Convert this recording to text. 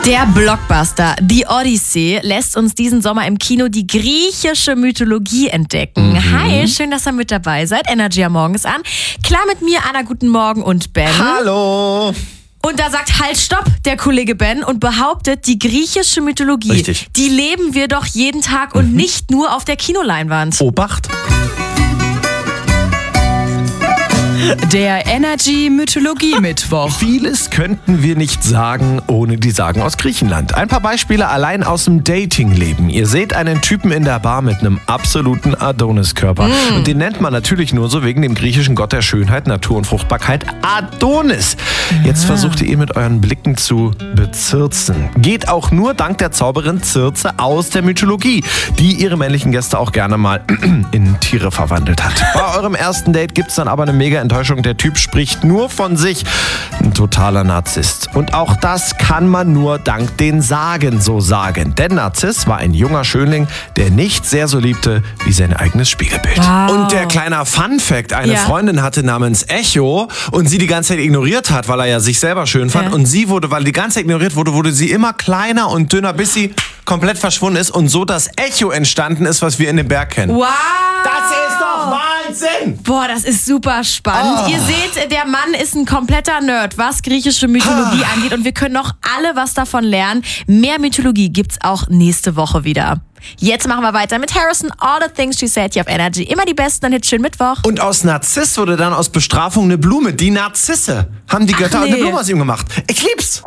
Der Blockbuster The Odyssey lässt uns diesen Sommer im Kino die griechische Mythologie entdecken. Hi, schön, dass ihr mit dabei seid. Energy am Morgen ist an. Klar mit mir, Anna, guten Morgen und Ben. Hallo. Und da sagt halt Stopp der Kollege Ben und behauptet, die griechische Mythologie, Richtig. die leben wir doch jeden Tag und nicht nur auf der Kinoleinwand. Obacht. Der Energy Mythologie Mittwoch. Vieles könnten wir nicht sagen, ohne die Sagen aus Griechenland. Ein paar Beispiele allein aus dem Datingleben. Ihr seht einen Typen in der Bar mit einem absoluten Adonis-Körper. Und den nennt man natürlich nur so wegen dem griechischen Gott der Schönheit, Natur und Fruchtbarkeit, Adonis. Jetzt versucht ihr ihn mit euren Blicken zu bezirzen. Geht auch nur dank der Zauberin Circe aus der Mythologie, die ihre männlichen Gäste auch gerne mal in Tiere verwandelt hat. Bei eurem ersten Date gibt's dann aber eine mega Enttäuschung. Der Typ spricht nur von sich. Ein totaler Narzisst. Und auch das kann man nur dank den Sagen so sagen. Denn Narziss war ein junger Schönling, der nicht sehr so liebte wie sein eigenes Spiegelbild. Wow. Und der kleiner Fun-Fact, eine Freundin hatte namens Echo und sie die ganze Zeit ignoriert hat, weil er ja sich selber schön fand. Und sie wurde, weil die ganze Zeit ignoriert wurde sie immer kleiner und dünner, bis sie komplett verschwunden ist. Und so das Echo entstanden ist, was wir in dem Berg kennen. Wow! Das ist doch Wahnsinn! Boah, das ist super spannend. Ihr seht, der Mann ist ein kompletter Nerd, was griechische Mythologie angeht. Und wir können noch alle was davon lernen. Mehr Mythologie gibt's auch nächste Woche wieder. Jetzt machen wir weiter mit Harrison, All the Things She Said hier auf Energy. Immer die besten, dann Hit schön Mittwoch. Und aus Narziss wurde dann aus Bestrafung eine Blume. Die Narzisse haben die Götter eine Blume aus ihm gemacht. Ich lieb's!